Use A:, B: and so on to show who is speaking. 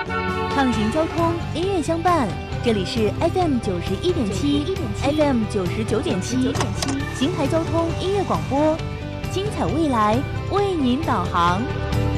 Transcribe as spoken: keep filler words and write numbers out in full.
A: 畅行交通，音乐相伴。这里是 F M 九十一点七 ，F M 九十九点七，邢台交通音乐广播，精彩未来为您导航。